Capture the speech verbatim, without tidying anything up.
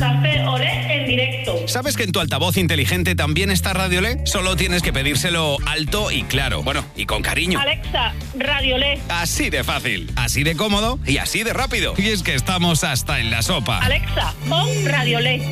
Café Olé en directo. ¿Sabes que en tu altavoz inteligente también está Radio Olé? Solo tienes que pedírselo alto y claro. Bueno, y con cariño. Alexa, Radio Olé. Así de fácil, así de cómodo y así de rápido. Y es que estamos hasta en la sopa. Alexa, pon Radio Olé.